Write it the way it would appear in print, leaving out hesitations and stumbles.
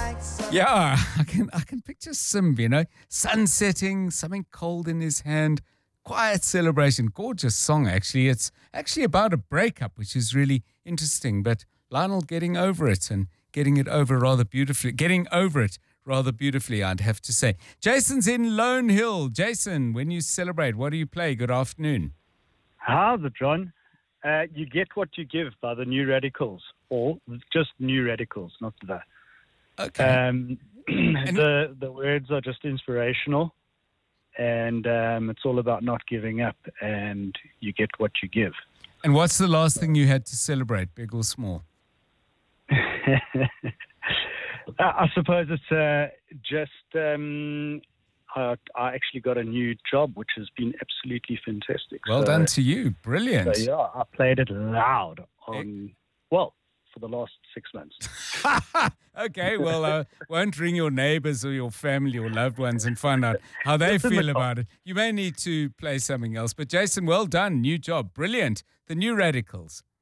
Yeah, I can picture Sim, sun setting, something cold in his hand, quiet celebration, gorgeous song actually. It's actually about a breakup, which is really interesting. But Lionel getting over it and getting over it rather beautifully, I'd have to say. Jason's in Lone Hill. Jason, when you celebrate, what do you play? Good afternoon. How's it, John? You Get What You Give by the New Radicals, or just New Radicals, not the. Okay. The words are just inspirational, and it's all about not giving up, and you get what you give. And what's the last thing you had to celebrate, big or small? I suppose it's just I actually got a new job, which has been absolutely fantastic. Well done to you. Brilliant. So, yeah, I played it loud for the last 6 months. Okay, well, won't ring your neighbors or your family or loved ones and find out how they feel about it. You may need to play something else. But Jason, well done. New job. Brilliant. The New Radicals.